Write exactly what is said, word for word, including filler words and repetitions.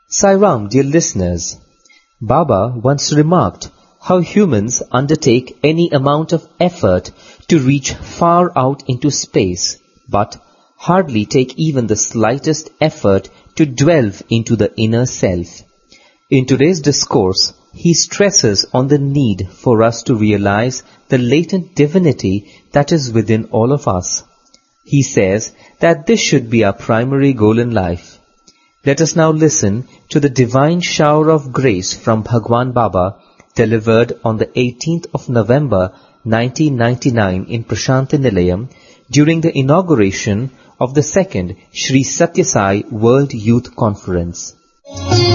Sai Ram, dear listeners, Baba once remarked how humans undertake any amount of effort to reach far out into space, but hardly take even the slightest effort to delve into the inner self. In today's discourse, he stresses on the need for us to realize the latent divinity that is within all of us. He says that this should be our primary goal in life. Let us now listen to the divine shower of grace from Bhagwan Baba delivered on the eighteenth of November nineteen ninety-nine in Prashanti Nilayam during the inauguration of the second Sri Satya Sai World Youth Conference.